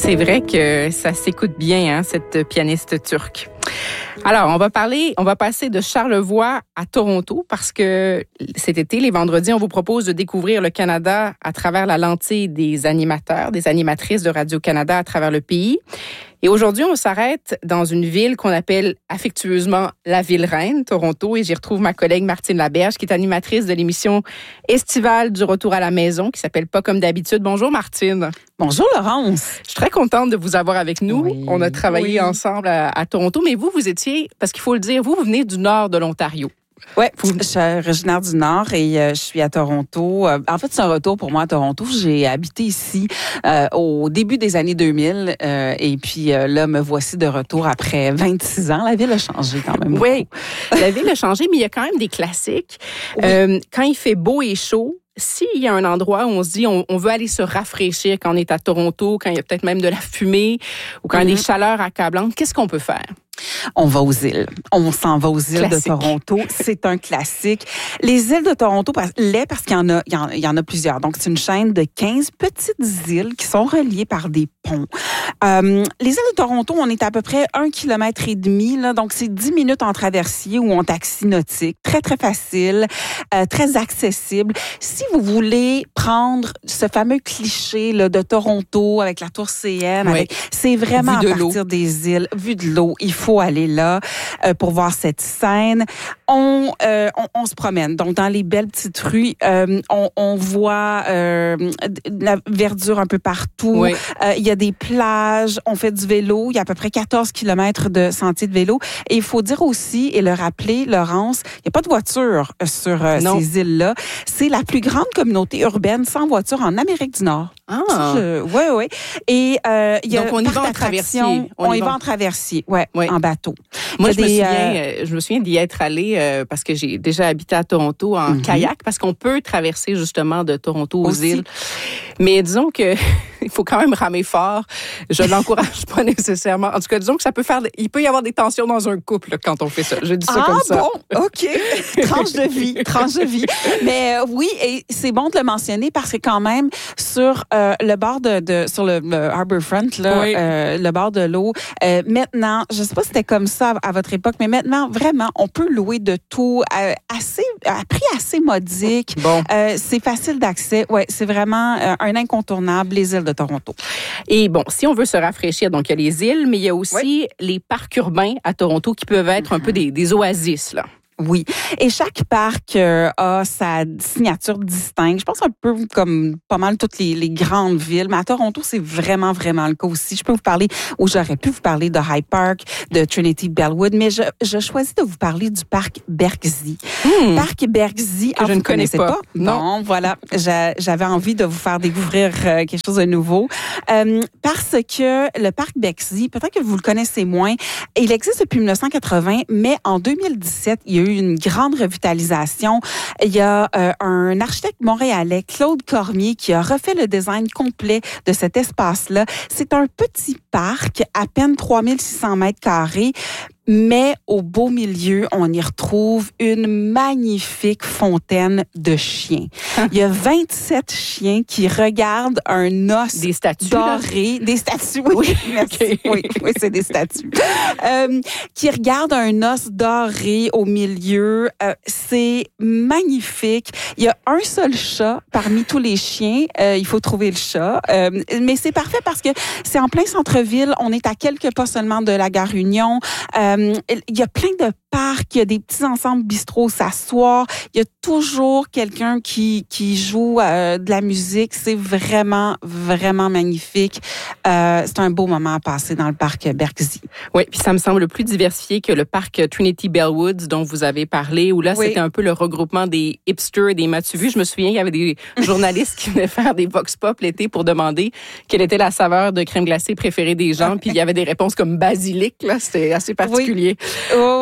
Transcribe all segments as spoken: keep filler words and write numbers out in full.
C'est vrai que ça s'écoute bien, hein, cette pianiste turque. Alors, on va parler, on va passer de Charlevoix à Toronto parce que cet été, les vendredis, on vous propose de découvrir le Canada à travers la lentille des animateurs, des animatrices de Radio-Canada à travers le pays. Et aujourd'hui, on s'arrête dans une ville qu'on appelle affectueusement la ville reine, Toronto, et j'y retrouve ma collègue Martine Laberge, qui est animatrice de l'émission estivale du Retour à la maison, qui s'appelle Pas comme d'habitude. Bonjour Martine. Bonjour Laurence. Je suis très contente de vous avoir avec nous. Oui, on a travaillé oui. ensemble à, à Toronto, mais vous, vous étiez, parce qu'il faut le dire, vous, vous venez du nord de l'Ontario. Oui, je suis originaire du Nord et euh, je suis à Toronto. Euh, en fait, c'est un retour pour moi à Toronto. J'ai habité ici euh, au début des années deux mille euh, et puis euh, là, me voici de retour après vingt-six ans. La ville a changé quand même. Oui, la ville a changé, mais il y a quand même des classiques. Oui. Euh, quand il fait beau et chaud, s'il y a un endroit où on se dit on, on veut aller se rafraîchir quand on est à Toronto, quand il y a peut-être même de la fumée ou quand mm-hmm. il y a des chaleurs accablantes, qu'est-ce qu'on peut faire? On va aux îles. On s'en va aux îles classique. de Toronto. C'est un classique. Les îles de Toronto, les parce qu'il y en a, il y en, il y en a plusieurs. Donc, c'est une chaîne de quinze petites îles qui sont reliées par des ponts. Euh, les îles de Toronto, on est à peu près un kilomètre et demi. Là, donc, c'est dix minutes en traversier ou en taxi nautique. Très, très facile, euh, très accessible. Si vous voulez prendre ce fameux cliché là, de Toronto avec la tour C N, oui. avec, c'est vraiment Vue à de partir l'eau. des îles, vue de l'eau. Il faut aller là euh, pour voir cette scène. On, euh, on, on se promène. Donc, dans les belles petites rues, euh, on, on voit euh, de la verdure un peu partout. Oui. Euh, il y a des plages. On fait du vélo. Il y a à peu près quatorze kilomètres de sentiers de vélo. Et il faut dire aussi, et le rappeler, Laurence, il n'y a pas de voiture sur euh, ces îles-là. C'est la plus grande communauté urbaine sans voiture en Amérique du Nord. Ah! Oui, oui. Et euh, il y a Donc, on y va en traversier. On, on y va en traversier, ouais, oui. En bateau. Moi, je, des, me souviens, euh... je me souviens d'y être allée euh, parce que j'ai déjà habité à Toronto en mm-hmm. kayak, parce qu'on peut traverser justement de Toronto aux Aussi. îles. Mais disons que il faut quand même ramer fort. Je l'encourage pas nécessairement. En tout cas, disons que ça peut faire... Il peut y avoir des tensions dans un couple là, quand on fait ça. Je dis ça ah, comme ça. Ah bon? OK. Tranche de vie. Tranche de vie. Mais euh, oui, et c'est bon de le mentionner parce que quand même, sur euh, le bord de... de sur le, le Harbourfront, là, oui. euh, le bord de l'eau, euh, maintenant, je sais pas si c'était comme ça à, à votre époque, mais maintenant, vraiment, on peut louer de tout euh, assez, à prix assez modique. Bon. Euh, c'est facile d'accès. Ouais, c'est vraiment euh, un incontournable, les îles de Toronto. Et bon, si on veut se rafraîchir, donc il y a les îles, mais il y a aussi oui. les parcs urbains à Toronto qui peuvent être un peu des, des oasis, là. Oui. Et chaque parc euh, a sa signature distincte. Je pense un peu comme pas mal toutes les, les grandes villes. Mais à Toronto, c'est vraiment, vraiment le cas aussi. Je peux vous parler, ou j'aurais pu vous parler de High Park, de Trinity Bellwood, mais je, je choisis de vous parler du parc Bergzy. Mmh. Parc Bergzy. Que ah, je ne connaissais pas. pas. Non, voilà. J'avais envie de vous faire découvrir euh, quelque chose de nouveau. Euh, parce que le parc Bergzy, peut-être que vous le connaissez moins, il existe depuis dix-neuf cent quatre-vingts, mais en deux mille dix-sept, il y a eu une grande revitalisation. Il y a euh, un architecte montréalais, Claude Cormier, qui a refait le design complet de cet espace-là. C'est un petit parc, à peine trois mille six cents mètres carrés, mais au beau milieu, on y retrouve une magnifique fontaine de chiens. Il y a vingt-sept chiens qui regardent un os des statues, doré. Là? Des statues, oui. oui. Merci. Okay. Oui, oui, c'est des statues. euh, qui regardent un os doré au milieu. Euh, c'est magnifique. Il y a un seul chat parmi tous les chiens. Euh, il faut trouver le chat. Euh, mais c'est parfait parce que c'est en plein centre-ville. On est à quelques pas seulement de la gare Union. Euh, Il y a plein de parcs, il y a des petits ensembles bistrots s'asseoir. Il y a toujours quelqu'un qui, qui joue euh, de la musique. C'est vraiment, vraiment magnifique. Euh, c'est un beau moment à passer dans le parc Bergzy. Oui, puis ça me semble plus diversifié que le parc Trinity Bellwoods dont vous avez parlé, où là, oui. c'était un peu le regroupement des hipsters et des matu-vus. Je me souviens, il y avait des journalistes qui venaient faire des vox pop l'été pour demander quelle était la saveur de crème glacée préférée des gens. Puis il y avait des réponses comme basilic, là. C'était assez particulier. Oui, oui, oui. Non,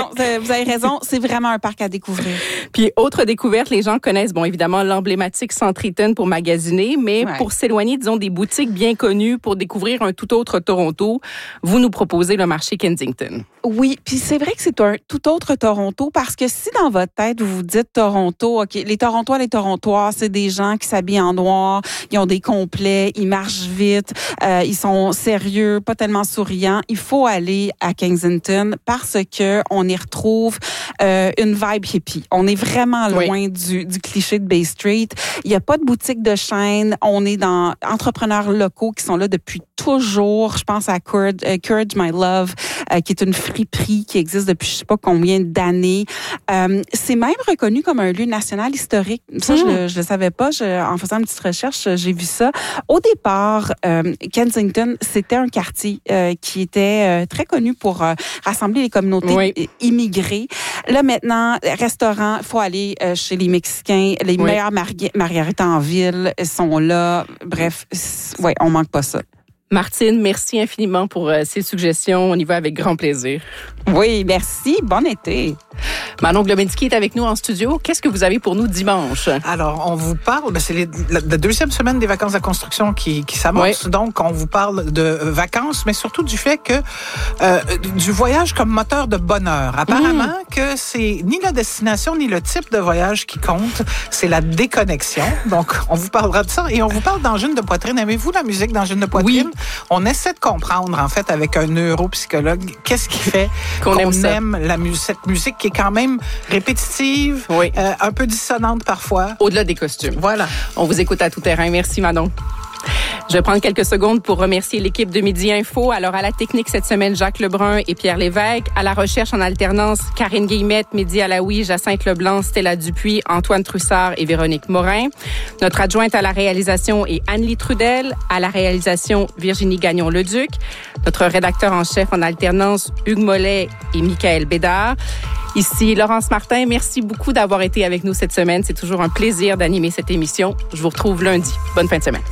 vous avez raison, c'est vraiment un parc à découvrir. Puis, autre découverte, les gens connaissent, bon, évidemment, l'emblématique Centre Eaton pour magasiner, mais ouais. pour s'éloigner, disons, des boutiques bien connues, pour découvrir un tout autre Toronto, vous nous proposez le marché Kensington. Oui, puis c'est vrai que c'est un tout autre Toronto, parce que si dans votre tête, vous vous dites Toronto, OK, les Torontois, les Torontois, c'est des gens qui s'habillent en noir, ils ont des complets, ils marchent vite, euh, ils sont sérieux, pas tellement souriants. Il faut aller à Kensington parce que on y retrouve euh, une vibe hippie. On est vraiment loin oui. du, du cliché de Bay Street. Il n'y a pas de boutique de chaîne. On est dans entrepreneurs locaux qui sont là depuis toujours. Je pense à Courage, uh, Courage My Love, uh, qui est une friperie qui existe depuis je sais pas combien d'années. Um, c'est même reconnu comme un lieu national historique. Ça, mmh. je le, je le savais pas. Je, en faisant une petite recherche, j'ai vu ça. Au départ, um, Kensington, c'était un quartier euh, qui était euh, très connu pour euh, rassembler les communautés oui. immigrées. Là, maintenant, restaurant, il faut aller euh, chez les Mexicains. Les oui. meilleures mari- margaritas en ville sont là. Bref, ouais, on manque pas ça. Martine, merci infiniment pour euh, ces suggestions. On y va avec grand plaisir. Oui, merci. Bon été. Manon Globinski est avec nous en studio. Qu'est-ce que vous avez pour nous dimanche? Alors, on vous parle, ben c'est les, la, la deuxième semaine des vacances de la construction qui, qui s'amorce. Oui. Donc, on vous parle de vacances, mais surtout du fait que euh, du voyage comme moteur de bonheur. Apparemment mmh. que c'est ni la destination ni le type de voyage qui compte, c'est la déconnexion. Donc, on vous parlera de ça et on vous parle d'angine de poitrine. Aimez-vous la musique d'angine de poitrine? Oui. On essaie de comprendre, en fait, avec un neuropsychologue, qu'est-ce qui fait qu'on, qu'on aime, aime la mu- cette musique qui est quand même répétitive, oui. euh, un peu dissonante parfois. Au-delà des costumes. Voilà. On vous écoute à tout terrain. Merci, Manon. Je vais prendre quelques secondes pour remercier l'équipe de Midi Info. Alors, à la technique cette semaine, Jacques Lebrun et Pierre Lévesque. À la recherche en alternance, Karine Guillemette, Mehdi Alaoui, Jacinthe Leblanc, Stella Dupuis, Antoine Trussard et Véronique Morin. Notre adjointe à la réalisation est Anne-Lie Trudel. À la réalisation, Virginie Gagnon-Leduc. Notre rédacteur en chef en alternance, Hugues Mollet et Michael Bédard. Ici, Laurence Martin. Merci beaucoup d'avoir été avec nous cette semaine. C'est toujours un plaisir d'animer cette émission. Je vous retrouve lundi. Bonne fin de semaine.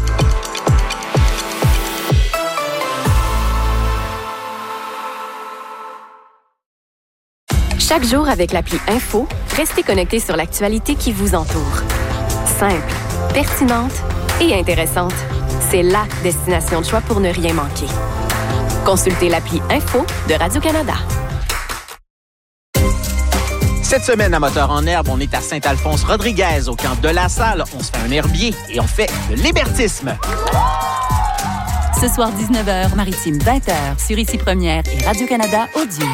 Chaque jour avec l'appli Info, restez connectés sur l'actualité qui vous entoure. Simple, pertinente et intéressante. C'est la destination de choix pour ne rien manquer. Consultez l'appli Info de Radio-Canada. Cette semaine, à Moteur en herbe, on est à Saint-Alphonse-Rodriguez, au camp de la Salle. On se fait un herbier et on fait de l'hébertisme. Ce soir, dix-neuf heures, Maritime, vingt heures, sur Ici Première et Radio-Canada Audio.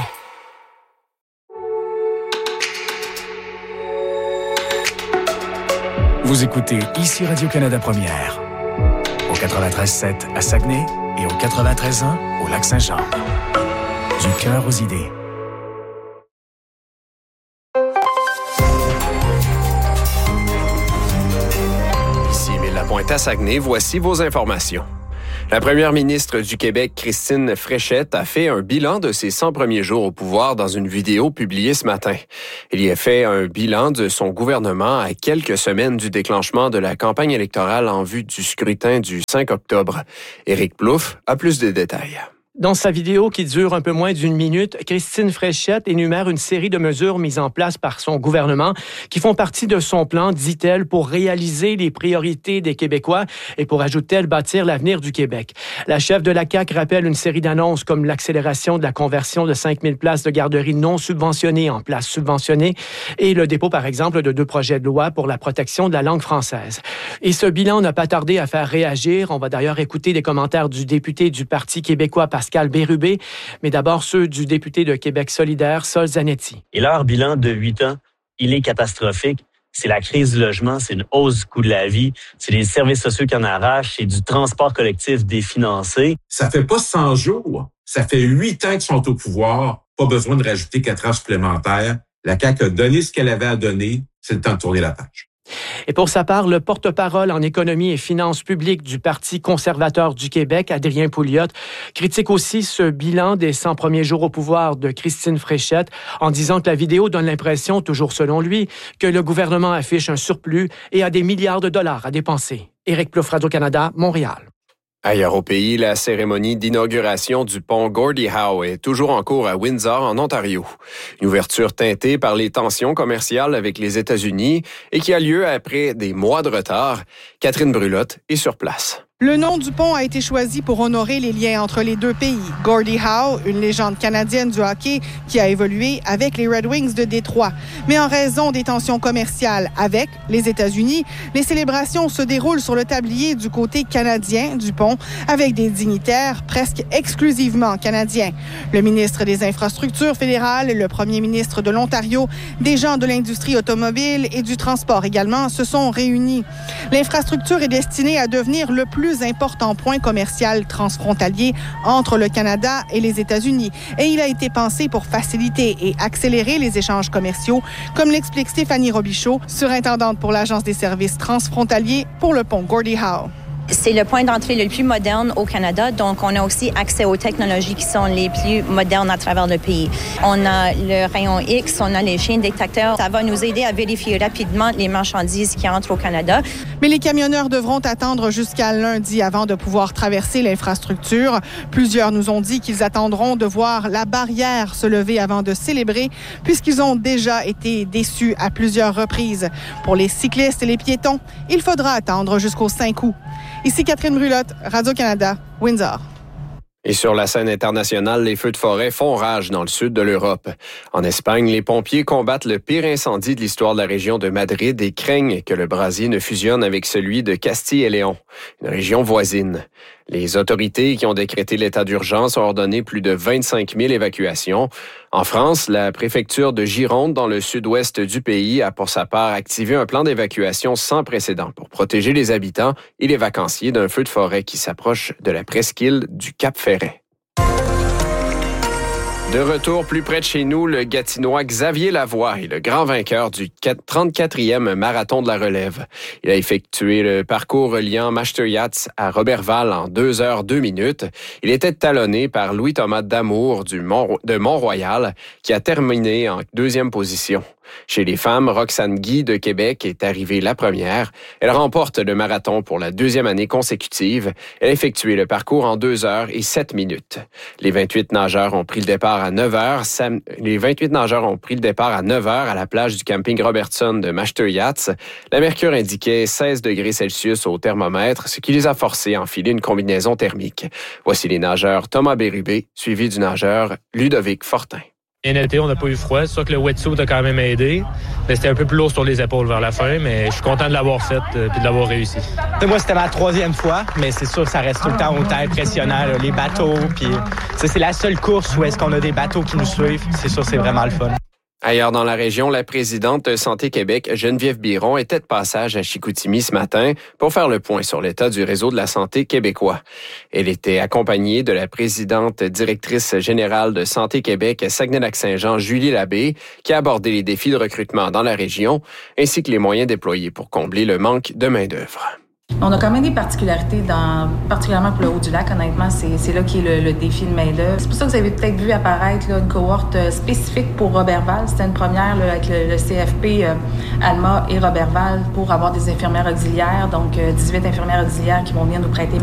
Vous écoutez Ici Radio-Canada Première, au quatre-vingt-treize sept à Saguenay et au quatre-vingt-treize un au Lac-Saint-Jean. Du cœur aux idées. Ici Émile Lapointe à Saguenay, voici vos informations. La première ministre du Québec, Christine Fréchette, a fait un bilan de ses cent premiers jours au pouvoir dans une vidéo publiée ce matin. Elle y a fait un bilan de son gouvernement à quelques semaines du déclenchement de la campagne électorale en vue du scrutin du cinq octobre. Éric Plouffe a plus de détails. Dans sa vidéo qui dure un peu moins d'une minute, Christine Fréchette énumère une série de mesures mises en place par son gouvernement qui font partie de son plan, dit-elle, pour réaliser les priorités des Québécois et pour, ajoute-t-elle, bâtir l'avenir du Québec. La chef de la C A Q rappelle une série d'annonces comme l'accélération de la conversion de cinq mille places de garderies non subventionnées en places subventionnées et le dépôt, par exemple, de deux projets de loi pour la protection de la langue française. Et ce bilan n'a pas tardé à faire réagir. On va d'ailleurs écouter des commentaires du député du Parti québécois, Pascal Bérubé, mais d'abord ceux du député de Québec solidaire, Sol Zanetti. Et leur bilan de huit ans, il est catastrophique. C'est la crise du logement, c'est une hausse du coût de la vie, c'est les services sociaux qui en arrachent, c'est du transport collectif définancé. Ça fait pas cent jours, ça fait huit ans qu'ils sont au pouvoir, pas besoin de rajouter quatre ans supplémentaires. La C A Q a donné ce qu'elle avait à donner, c'est le temps de tourner la page. Et pour sa part, le porte-parole en économie et finances publiques du Parti conservateur du Québec, Adrien Pouliot, critique aussi ce bilan des cent premiers jours au pouvoir de Christine Fréchette en disant que la vidéo donne l'impression, toujours selon lui, que le gouvernement affiche un surplus et a des milliards de dollars à dépenser. Éric Plouffe, Radio-Canada, Montréal. Ailleurs au pays, la cérémonie d'inauguration du pont Gordie Howe est toujours en cours à Windsor, en Ontario. Une ouverture teintée par les tensions commerciales avec les États-Unis et qui a lieu après des mois de retard. Catherine Brulotte est sur place. Le nom du pont a été choisi pour honorer les liens entre les deux pays. Gordie Howe, une légende canadienne du hockey qui a évolué avec les Red Wings de Détroit. Mais en raison des tensions commerciales avec les États-Unis, les célébrations se déroulent sur le tablier du côté canadien du pont avec des dignitaires presque exclusivement canadiens. Le ministre des Infrastructures fédérales, le premier ministre de l'Ontario, des gens de l'industrie automobile et du transport également se sont réunis. L'infrastructure est destinée à devenir le plus important point commercial transfrontalier entre le Canada et les États-Unis. Et il a été pensé pour faciliter et accélérer les échanges commerciaux, comme l'explique Stéphanie Robichaud, surintendante pour l'Agence des services transfrontaliers pour le pont Gordie Howe. C'est le point d'entrée le plus moderne au Canada, donc on a aussi accès aux technologies qui sont les plus modernes à travers le pays. On a le rayon X, on a les chiens détecteurs. Ça va nous aider à vérifier rapidement les marchandises qui entrent au Canada. Mais les camionneurs devront attendre jusqu'à lundi avant de pouvoir traverser l'infrastructure. Plusieurs nous ont dit qu'ils attendront de voir la barrière se lever avant de célébrer, puisqu'ils ont déjà été déçus à plusieurs reprises. Pour les cyclistes et les piétons, il faudra attendre jusqu'au cinq août. Ici Catherine Brulotte, Radio-Canada, Windsor. Et sur la scène internationale, les feux de forêt font rage dans le sud de l'Europe. En Espagne, les pompiers combattent le pire incendie de l'histoire de la région de Madrid et craignent que le brasier ne fusionne avec celui de Castille et Léon, une région voisine. Les autorités qui ont décrété l'état d'urgence ont ordonné plus de vingt-cinq mille évacuations. En France, la préfecture de Gironde, dans le sud-ouest du pays, a pour sa part activé un plan d'évacuation sans précédent pour protéger les habitants et les vacanciers d'un feu de forêt qui s'approche de la presqu'île du Cap-Ferret. De retour plus près de chez nous, le Gatinois Xavier Lavoie est le grand vainqueur du trente-quatrième marathon de la relève. Il a effectué le parcours reliant Maastricht à Roberval en deux heures deux minutes. Il était talonné par Louis-Thomas Damour du Mont, de Mont-Royal, qui a terminé en deuxième position. Chez les femmes, Roxane Guy de Québec est arrivée la première. Elle remporte le marathon pour la deuxième année consécutive. Elle a effectué le parcours en deux heures et sept minutes. Les vingt-huit nageurs ont pris le départ à neuf heures. Sam... Les vingt-huit nageurs ont pris le départ à neuf heures à la plage du camping Robertson de Maastricht. La mercure indiquait seize degrés Celsius au thermomètre, ce qui les a forcés à enfiler une combinaison thermique. Voici les nageurs Thomas Bérubé, suivi du nageur Ludovic Fortin. Bien été, on n'a pas eu froid. C'est sûr que le wetsuit a quand même aidé. Mais c'était un peu plus lourd sur les épaules vers la fin, mais je suis content de l'avoir fait et de l'avoir réussi. Moi, c'était ma troisième fois, mais c'est sûr que ça reste tout le temps autant impressionnant. Là, les bateaux, puis c'est la seule course où est-ce qu'on a des bateaux qui nous suivent. C'est sûr, c'est vraiment le fun. Ailleurs dans la région, la présidente de Santé Québec, Geneviève Biron, était de passage à Chicoutimi ce matin pour faire le point sur l'état du réseau de la santé québécois. Elle était accompagnée de la présidente directrice générale de Santé Québec, Saguenay-Lac-Saint-Jean, Julie Labbé, qui a abordé les défis de recrutement dans la région, ainsi que les moyens déployés pour combler le manque de main-d'œuvre. On a quand même des particularités, dans, particulièrement pour le Haut-du-Lac, honnêtement, c'est, c'est là qui est le, le défi de main-d'œuvre. C'est pour ça que vous avez peut-être vu apparaître là, une cohorte spécifique pour Roberval. C'était une première là, avec le, le C F P, euh, Alma et Roberval pour avoir des infirmières auxiliaires, donc euh, dix-huit infirmières auxiliaires qui vont venir nous prêter